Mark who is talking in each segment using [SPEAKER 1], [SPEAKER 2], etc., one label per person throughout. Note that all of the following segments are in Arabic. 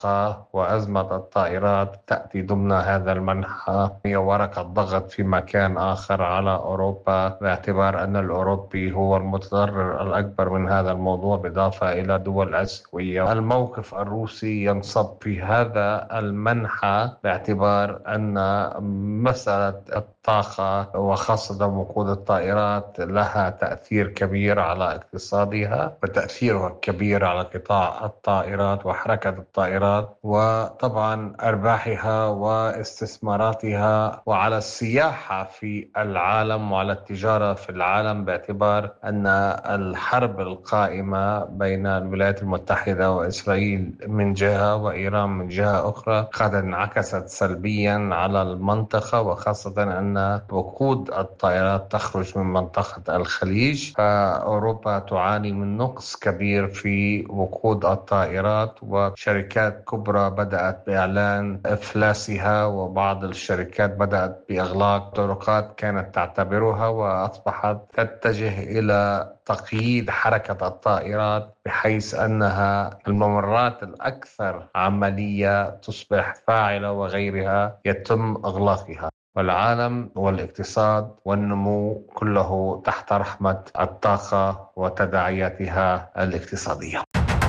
[SPEAKER 1] وأزمة الطائرات تأتي ضمن هذا المنحى. هي ورقة ضغط في مكان آخر على أوروبا، باعتبار أن الأوروبي هو المتضرر الأكبر من هذا الموضوع، بالإضافة إلى دول آسيوية. الموقف الروسي ينصب في هذا المنحى، باعتبار أن مسألة الطاقة وخاصة وقود الطائرات لها تأثير كبير على اقتصادها، وتأثيرها كبير على قطاع الطائرات وحركة الطائرات، وطبعا أرباحها واستثماراتها، وعلى السياحة في العالم وعلى التجارة في العالم، باعتبار أن الحرب القائمة بين الولايات المتحدة وإسرائيل من جهة وإيران من جهة أخرى قد انعكست سلبيا على المنطقة، وخاصة أن وقود الطائرات تخرج من منطقة الخليج، فأوروبا تعاني من نقص كبير في وقود الطائرات، وشركات كبرى بدأت بإعلان إفلاسها، وبعض الشركات بدأت بإغلاق طرقات كانت تعتبرها، وأصبحت تتجه إلى تقييد حركة الطائرات، بحيث أنها الممرات الأكثر عملية تصبح فاعلة وغيرها يتم إغلاقها. والعالم والاقتصاد والنمو كله تحت رحمة الطاقة وتداعياتها الاقتصادية.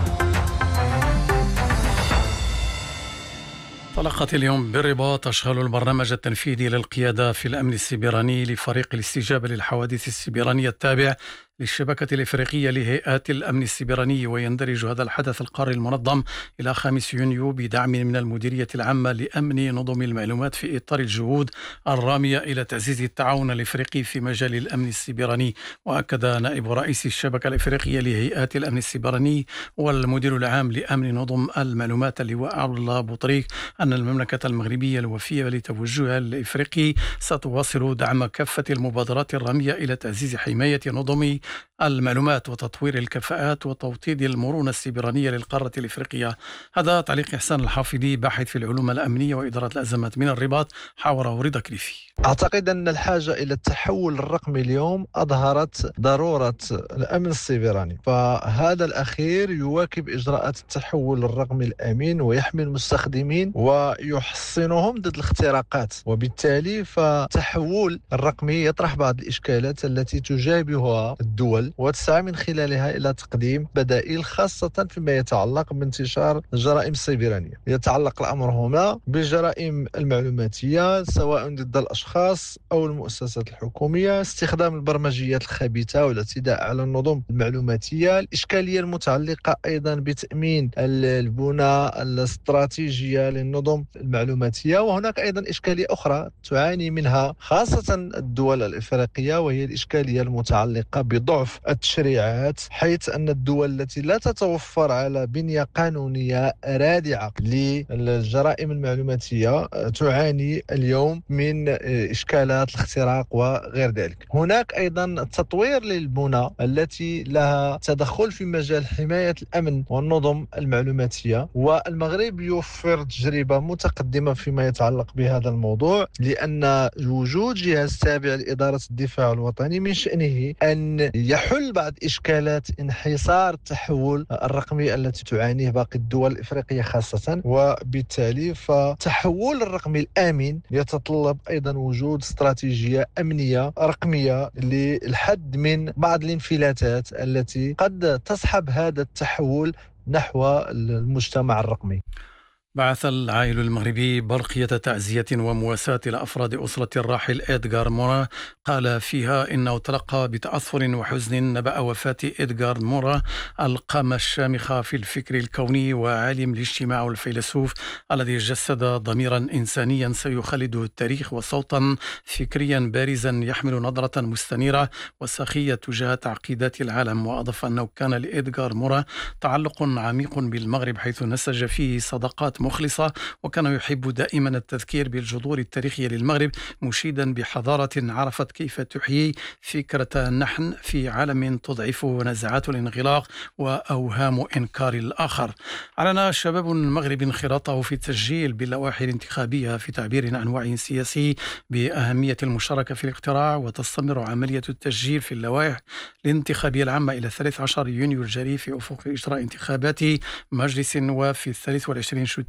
[SPEAKER 2] طلقت اليوم بالرباط أشغال البرنامج التنفيذي للقيادة في الأمن السيبراني لفريق الاستجابة للحوادث السيبرانية التابع للشبكة الإفريقية لهيئات الأمن السيبراني، ويندرج هذا الحدث القاري المنظم إلى 5 يونيو بدعم من المديرية العامة لأمن نظم المعلومات في إطار الجهود الرامية إلى تعزيز التعاون الإفريقي في مجال الأمن السيبراني. وأكد نائب رئيس الشبكة الإفريقية لهيئات الأمن السيبراني والمدير العام لأمن نظم المعلومات اللواء عبد الله بوطريق أن المملكة المغربية الوفية لتوجهها الإفريقي ستواصل دعم كافة المبادرات الرامية إلى تعزيز حماية نظم المعلومات وتطوير الكفاءات وتوطيد المرونة السيبرانية للقارة الإفريقية. هذا تعليق إحسان الحافظي، باحث في العلوم الأمنية وإدارة الأزمات من الرباط، حاوره رضا كريفي.
[SPEAKER 3] أعتقد أن الحاجة إلى التحول الرقمي اليوم أظهرت ضرورة الأمن السيبراني، فهذا الأخير يواكب إجراءات التحول الرقمي الأمين ويحمي المستخدمين ويحصنهم ضد الاختراقات، وبالتالي فالتحول الرقمي يطرح بعض الإشكالات التي تجابهها الدول وتسعى من خلالها إلى تقديم بدائل، خاصة فيما يتعلق بانتشار الجرائم السيبرانية. يتعلق الأمر هنا بالجرائم المعلوماتية سواء ضد الأشخاص أو المؤسسات الحكومية، استخدام البرمجيات الخبيثة والاعتداء على النظم المعلوماتية، الإشكالية المتعلقة أيضا بتأمين البنى الاستراتيجية للنظم المعلوماتية. وهناك أيضا إشكالية أخرى تعاني منها خاصة الدول الإفريقية، وهي الإشكالية المتعلقة بضعف التشريعات، حيث أن الدول التي لا تتوفر على بنية قانونية رادعة للجرائم المعلوماتية تعاني اليوم من إشكالات الاختراق وغير ذلك. هناك أيضا التطوير للبنى التي لها تدخل في مجال حماية الأمن والنظم المعلوماتية، والمغرب يوفر تجربة متقدمة فيما يتعلق بهذا الموضوع، لأن وجود جهاز تابع لإدارة الدفاع الوطني من شأنه أن يحل بعض إشكالات انحصار التحول الرقمي التي تعانيه باقي الدول الإفريقية خاصة. وبالتالي فتحول الرقمي الآمن يتطلب أيضا وجود استراتيجية أمنية رقمية للحد من بعض الانفلاتات التي قد تصحب هذا التحول نحو المجتمع الرقمي.
[SPEAKER 2] بعث العائل المغربي برقية تعزية ومواساة إلى أفراد أسرة الراحل إدغار مورا، قال فيها إنه تلقى بتأثر وحزن نبأ وفاة إدغار مورا، القامة الشامخة في الفكر الكوني وعالم الاجتماع والفيلسوف الذي جسد ضميرا إنسانيا سيخلده التاريخ وصوتا فكريا بارزا يحمل نظرة مستنيرة وسخية تجاه تعقيدات العالم. وأضاف أنه كان لإدغار مورا تعلق عميق بالمغرب، حيث نسج فيه صداقات مخلصة، وكان يحب دائما التذكير بالجذور التاريخية للمغرب، مشيدا بحضارة عرفت كيف تحيي فكرة نحن في عالم تضعف نزعات الانغلاق وأوهام إنكار الآخر. أعلن شباب المغرب انخراطه في التسجيل باللوائح الانتخابية في تعبير عن وعي سياسي بأهمية المشاركة في الاقتراع، وتستمر عملية التسجيل في اللوائح الانتخابية العامة إلى 13 يونيو الجاري في أفق إجراء انتخابات مجلس النواب في 23